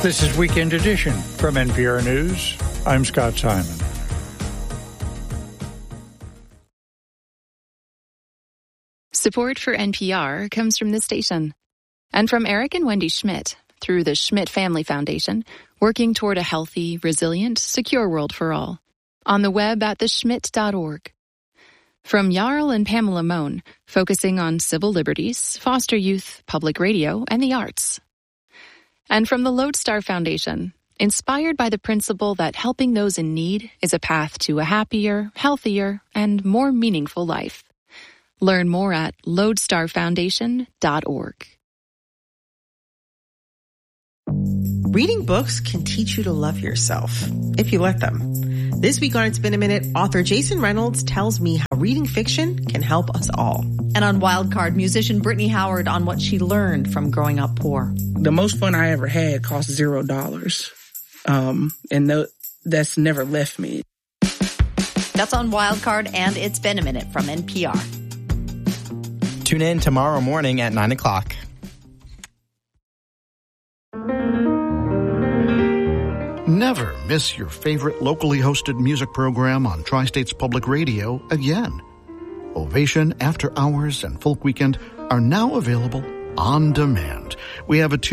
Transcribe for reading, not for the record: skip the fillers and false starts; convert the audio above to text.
This is Weekend Edition from NPR News. I'm Scott Simon. Support for NPR comes from this station and from Eric and Wendy Schmidt through the Schmidt Family Foundation, working toward a healthy, resilient, secure world for all. On the web at theschmidt.org. From Jarl and Pamela Mohn, focusing on civil liberties, foster youth, public radio, and the arts. And from the Lodestar Foundation, inspired by the principle that helping those in need is a path to a happier, healthier, and more meaningful life. Learn more at lodestarfoundation.org. Reading books can teach you to love yourself, if you let them. This week on It's Been a Minute, author Jason Reynolds tells me how reading fiction can help us all. And on Wildcard, musician Brittany Howard on what she learned from growing up poor. The most fun I ever had cost $0. And that's never left me. That's on Wildcard and It's Been a Minute from NPR. Tune in tomorrow morning at 9 o'clock. Never miss your favorite locally hosted music program on Tri-States Public Radio again. Ovation, After Hours, and Folk Weekend are now available on demand. We have a